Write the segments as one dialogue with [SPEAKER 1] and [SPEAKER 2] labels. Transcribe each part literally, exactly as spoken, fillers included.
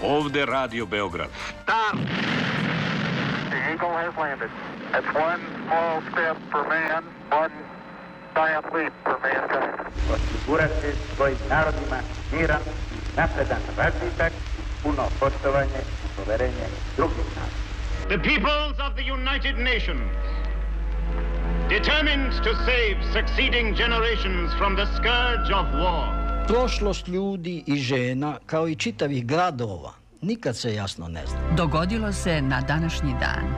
[SPEAKER 1] Ovde Radio Beograd.
[SPEAKER 2] Stop! The Eagle has landed. That's one small step for man, one giant leap for mankind.
[SPEAKER 3] Osigurati svojim narodima miran, napredan razvitak, puno poštovanje i poverenje drugih naroda.
[SPEAKER 4] The peoples of the United Nations, determined to save succeeding generations from the scourge of war.
[SPEAKER 5] Prošlost ljudi i žena, kao i čitavih gradova, nikad se jasno ne zna.
[SPEAKER 6] Dogodilo se na današnji dan.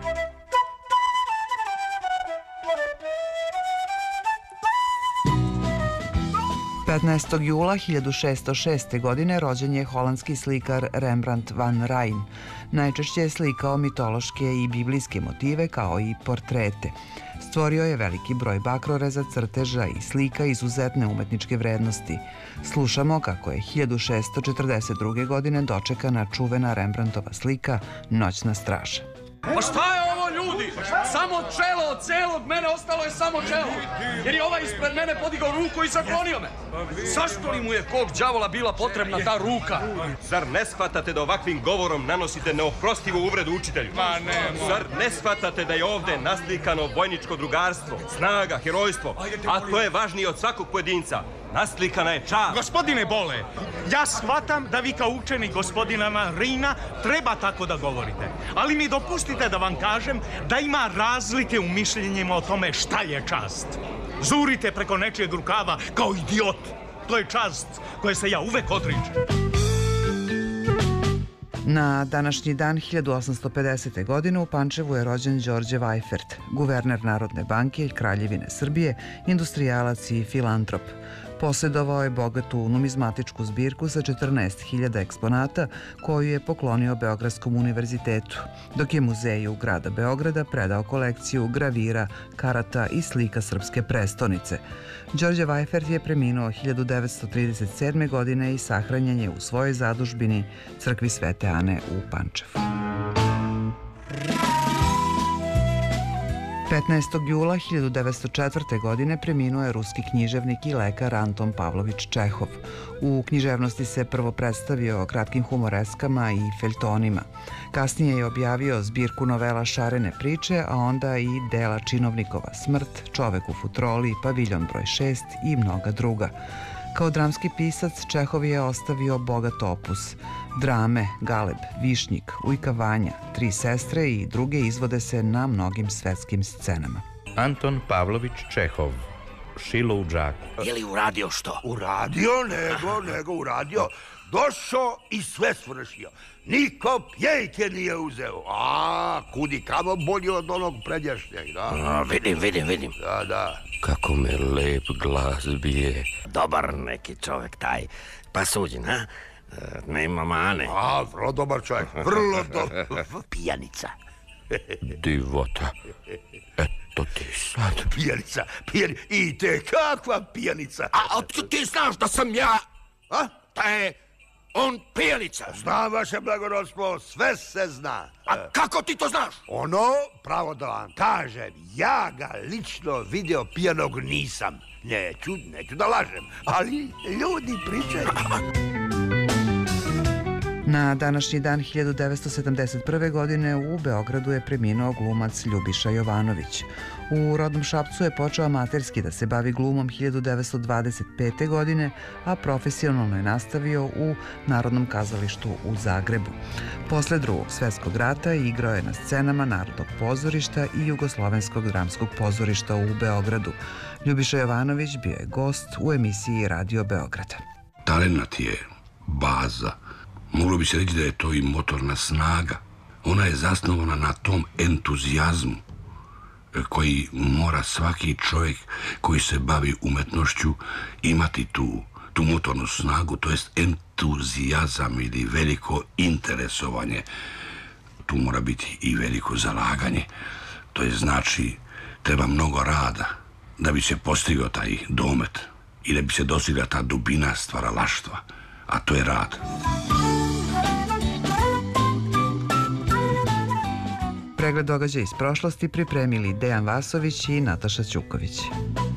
[SPEAKER 7] petnaestog jula hiljadu šesto šeste. godine rođen je holandski slikar Rembrandt van Rijn. Najčešće je slikao mitološke i biblijske motive kao i portrete. Stvorio je veliki broj bakroreza, crteža i slika izuzetne umetničke vrednosti. Slušamo kako je hiljadu šesto četrdeset druge. godine dočekana čuvena Rembrandtova slika Noćna straža.
[SPEAKER 8] Pa šta je ovo, ljudi? Samo čelo od celog mene, ostalo je samo čelo. Jer je ovaj ispred mene podigao ruku i zaklonio me. Zašto li mu je kog đavola bila potrebna ta ruka?
[SPEAKER 9] Zar ne shvatate da ovakvim govorom nanosite neoprostivu uvredu učitelju?
[SPEAKER 8] Ma ne, ma.
[SPEAKER 9] Zar ne shvatate da je ovde naslikano vojničko drugarstvo, snaga, herojstvo, a to je važnije od svakog pojedinca? Naslikana je čast.
[SPEAKER 10] Gospodine Bole, ja shvatam da vi kao učenik gospodina Marina treba tako da govorite. Ali mi dopustite da vam kažem da ima razlike u mišljenjima o tome šta je čast. Zurite preko nečijeg rukava kao idiot. To je čast koje se ja uvek odričem.
[SPEAKER 7] Na današnji dan hiljadu osamsto pedesete. godine u Pančevu je rođen Đorđe Vajfert, guverner Narodne banke i Kraljevine Srbije, industrijalac i filantrop. Posjedovao je bogatu numizmatičku zbirku sa četrnaest hiljada eksponata koju je poklonio Beogradskom univerzitetu, dok je muzeju grada Beograda predao kolekciju gravira, karata i slika srpske prestonice. Đorđe Vajfert je preminuo hiljadu devetsto trideset sedme. godine i sahranjen je u svojoj zadužbini crkvi Svete Ane u Pančevu. petnaestog jula hiljadu devetsto četvrte. godine preminuo je ruski književnik i lekar Anton Pavlović Čehov. U književnosti se prvo predstavio kratkim humoreskama i feljtonima. Kasnije je objavio zbirku novela Šarene priče, a onda i dela Činovnikova smrt, Čovek u futroli, Paviljon broj šest i mnoga druga. Kao dramski pisac Čehov je ostavio bogat opus. Drame, Galeb, Višnjik, Ujka Vanja, Tri sestre i druge izvode se na mnogim svetskim scenama.
[SPEAKER 11] Anton Pavlović Čehov, Šilo u džaku.
[SPEAKER 12] Je li uradio što?
[SPEAKER 13] Uradio, nego, nego uradio. Došao i sve svršio. Niko pjejke nije uzeo. A, kudi kamo bolje od onog predjašnjeg, da?
[SPEAKER 12] A, vidim, vidim, vidim.
[SPEAKER 13] Da, da.
[SPEAKER 12] Kako me lep glas bije. Dobar neki čovek taj. Pa suđen, ha? Nema mane.
[SPEAKER 13] A, vrlo dobar čovjek, vrlo dobar. Pijanica.
[SPEAKER 12] Divota. Eto ti sad.
[SPEAKER 13] Pijanica, pijanica. I te kakva pijanica.
[SPEAKER 12] A otkud ti znaš da sam ja?
[SPEAKER 13] A?
[SPEAKER 12] Da je on pijanica.
[SPEAKER 13] Znam, vaše blagorodstvo, sve se zna.
[SPEAKER 12] A kako ti to znaš?
[SPEAKER 13] Ono, pravo da vam kažem, ja ga lično video pijanog nisam. Neću, neću da lažem, ali ljudi pričaju.
[SPEAKER 7] Na današnji dan hiljadu devetsto sedamdeset prve. godine u Beogradu je preminuo glumac Ljubiša Jovanović. U rodnom Šapcu je počeo amaterski da se bavi glumom hiljadu devetsto dvadeset pete. godine, a profesionalno je nastavio u Narodnom kazalištu u Zagrebu. Posle Drugog svetskog rata igrao je na scenama Narodnog pozorišta i Jugoslovenskog dramskog pozorišta u Beogradu. Ljubiša Jovanović bio je gost u emisiji Radio Beograda.
[SPEAKER 14] Talenat je baza. Moglo bi se reći da je to i motorna snaga. Ona je zasnovana na tom entuzijazmu koji mora svaki čovjek koji se bavi umetnošću imati tu, tu motornu snagu, to jest entuzijazam ili veliko interesovanje. Tu mora biti i veliko zalaganje. To je znači treba mnogo rada da bi se postigao taj domet i da bi se dostigla ta dubina stvaralaštva, a to je rad.
[SPEAKER 7] Pregled događaja iz prošlosti pripremili Dejan Vasović i Nataša Ćuković.